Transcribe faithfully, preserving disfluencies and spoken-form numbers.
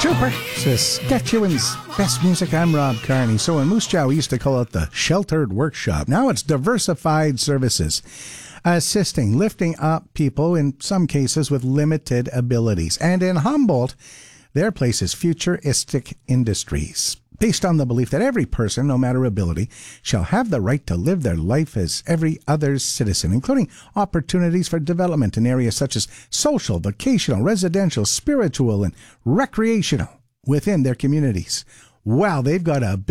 Trooper, Saskatchewan's best music. I'm Rob Carney. So in Moose Jaw, we used to call it the Sheltered Workshop. Now it's Diversified Services, assisting, lifting up people, in some cases with limited abilities. And in Humboldt, their place is Futuristic Industries, based on the belief that every person, no matter ability, shall have the right to live their life as every other citizen, including opportunities for development in areas such as social, vocational, residential, spiritual, and recreational within their communities. Wow, they've got a